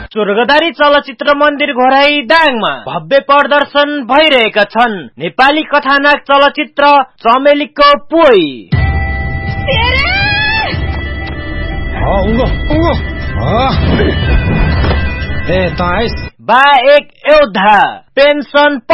स्वर्गदारी चलचित्र मन्दिर घोराई दाङमा भव्य प्रदर्शन भइरहेका छन् नेपाली कथानक चलचित्र चमेलीको पोइ। बा एक योद्धा पेन्सन